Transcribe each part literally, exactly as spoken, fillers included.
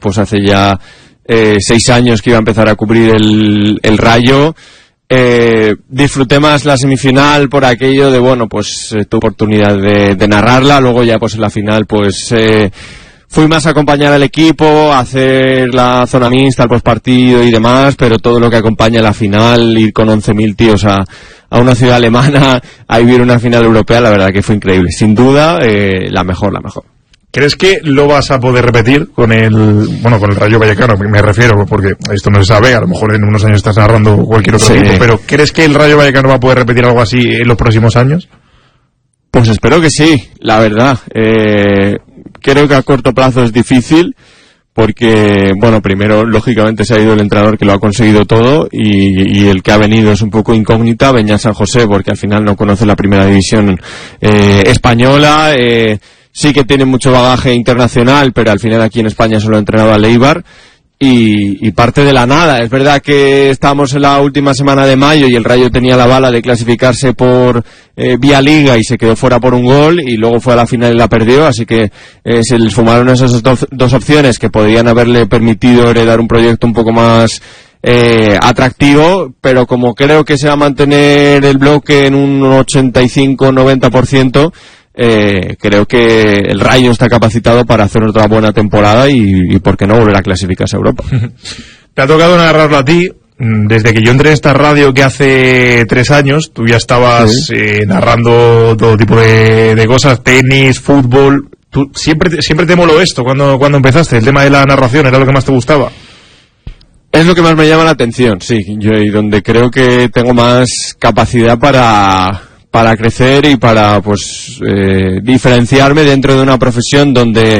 pues hace ya eh, seis años que iba a empezar a cubrir el, el Rayo. Eh, disfruté más la semifinal por aquello de, bueno, pues eh, tu oportunidad de, de narrarla, luego ya pues en la final pues eh, fui más a acompañar al equipo, a hacer la zona mixta, el postpartido y demás, pero todo lo que acompaña la final, ir con once mil tíos a, a una ciudad alemana a vivir una final europea, la verdad que fue increíble, sin duda eh, la mejor, la mejor. ¿Crees que lo vas a poder repetir con el, bueno, con el Rayo Vallecano? Me refiero, porque esto no se sabe, a lo mejor en unos años estás narrando cualquier otro sí. equipo, pero ¿crees que el Rayo Vallecano va a poder repetir algo así en los próximos años? Pues espero que sí, la verdad. Eh, creo que a corto plazo es difícil, porque, bueno, primero, lógicamente se ha ido el entrenador que lo ha conseguido todo, y, y el que ha venido es un poco incógnita, Beñat San José, porque al final no conoce la primera división eh, española, eh, sí que tiene mucho bagaje internacional, pero al final aquí en España solo ha entrenado a Leibar y, y parte de la nada. Es verdad que estábamos en la última semana de mayo y el Rayo tenía la bala de clasificarse por eh, vía Liga y se quedó fuera por un gol y luego fue a la final y la perdió, así que eh, se les fumaron esas dos, dos opciones que podrían haberle permitido heredar un proyecto un poco más eh, atractivo, pero como creo que se va a mantener el bloque en un ochenta y cinco noventa por ciento, Eh, creo que el Rayo está capacitado para hacer otra buena temporada y, y por qué no volver a clasificarse a Europa. Te ha tocado narrarlo a ti. Desde que yo entré en esta radio, que hace tres años, tú ya estabas sí. eh, narrando todo tipo de, de cosas, tenis, fútbol. Tú siempre te, siempre te moló esto cuando, cuando empezaste, el tema de la narración, ¿era lo que más te gustaba? Es lo que más me llama la atención, sí, yo, y donde creo que tengo más capacidad para para crecer y para pues eh, diferenciarme dentro de una profesión donde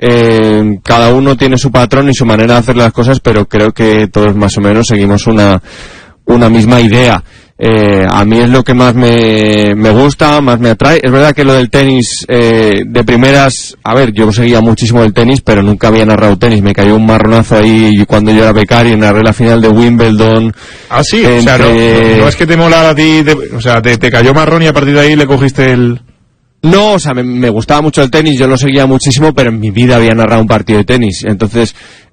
eh, cada uno tiene su patrón y su manera de hacer las cosas, pero creo que todos más o menos seguimos una una misma idea. Eh, a mí es lo que más me, me gusta, más me atrae. Es verdad que lo del tenis, eh, de primeras, a ver, yo seguía muchísimo el tenis, pero nunca había narrado tenis. Me cayó un marronazo ahí cuando yo era becario y narré la final de Wimbledon. Ah, sí, entre... o sea, no, no, no es que te molara a ti, te, o sea, te, te cayó marrón y a partir de ahí le cogiste el... No, o sea, me, me gustaba mucho el tenis, yo lo seguía muchísimo, pero en mi vida había narrado un partido de tenis. Entonces,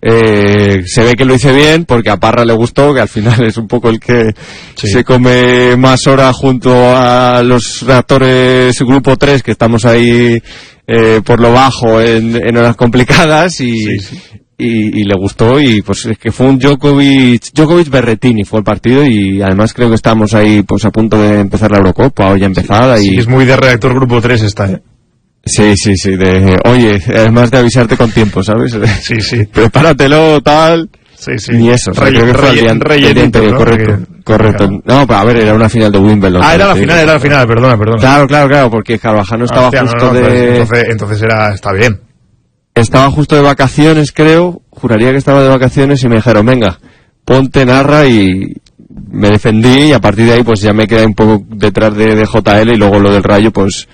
eh, se ve que lo hice bien, porque a Parra le gustó, que al final es un poco el que sí. se come más horas junto a los reactores Grupo tres, que estamos ahí eh, por lo bajo en, en horas complicadas, y, sí, sí. Y, y le gustó, y pues es que fue un Djokovic, Djokovic Berrettini fue el partido, y además creo que estábamos ahí pues a punto de empezar la Eurocopa, o ya empezada. Sí, y sí, es muy de redactor Grupo tres esta, ¿eh? Sí, sí, sí, de, oye, además de avisarte con tiempo, ¿sabes? Sí, sí. Prepáratelo, tal. Sí, sí. Ni eso, o sea, creo que fue el día, rey, el día anterior, ¿no? correcto, Claro. correcto. No, pero a ver, era una final de Wimbledon. Ah, era la final, era la final, perdona, perdona. Claro, claro, claro, porque Carvajal estaba Hostia, justo no, no, de... Entonces, entonces era, está bien. Estaba justo de vacaciones, creo, juraría que estaba de vacaciones y me dijeron, venga, ponte, narra, y me defendí, y a partir de ahí pues ya me quedé un poco detrás de, de J L, y luego lo del Rayo pues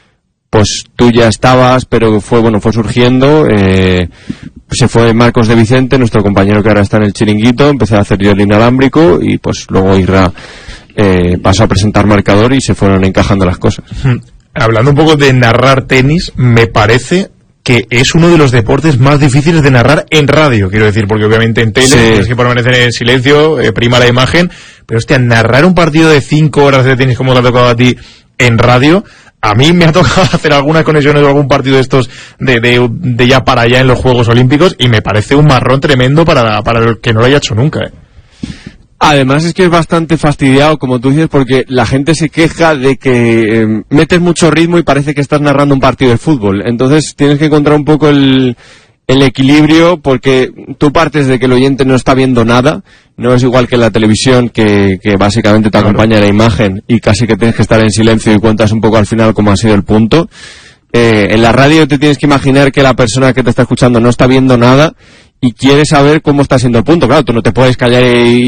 pues tú ya estabas, pero fue bueno fue surgiendo, eh, se fue Marcos de Vicente, nuestro compañero que ahora está en el Chiringuito, empecé a hacer yo el inalámbrico y pues luego Irra eh, pasó a presentar marcador y se fueron encajando las cosas. Hablando un poco de narrar tenis, me parece que es uno de los deportes más difíciles de narrar en radio, quiero decir, porque obviamente en tele sí. tienes que permanecer en silencio, eh, prima la imagen, pero hostia, narrar un partido de cinco horas de tenis como te ha tocado a ti en radio, a mí me ha tocado hacer algunas conexiones de algún partido de estos de, de, de ya para allá en los Juegos Olímpicos, y me parece un marrón tremendo para, para el que no lo haya hecho nunca, ¿eh? Además es que es bastante fastidiado, como tú dices, porque la gente se queja de que eh, metes mucho ritmo y parece que estás narrando un partido de fútbol. Entonces tienes que encontrar un poco el, el equilibrio, porque tú partes de que el oyente no está viendo nada. No es igual que en la televisión, que, que básicamente te acompaña la imagen y casi que tienes que estar en silencio y cuentas un poco al final cómo ha sido el punto. Eh, en la radio te tienes que imaginar que la persona que te está escuchando no está viendo nada y quiere saber cómo está siendo el punto. Claro, tú no te puedes callar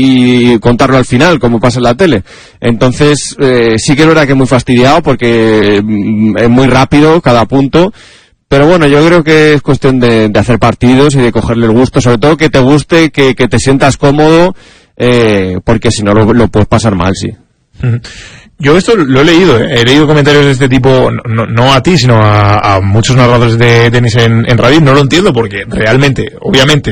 y contarlo al final, como pasa en la tele. Entonces, eh, sí que es verdad que es muy fastidiado, porque es muy rápido cada punto. Pero bueno, yo creo que es cuestión de, de hacer partidos y de cogerle el gusto. Sobre todo que te guste, que, que te sientas cómodo, eh, porque si no lo, lo puedes pasar mal, sí. Yo esto lo he leído, ¿eh? He leído comentarios de este tipo, no, no a ti, sino a, a muchos narradores de tenis en, en radio. No lo entiendo, porque realmente, obviamente,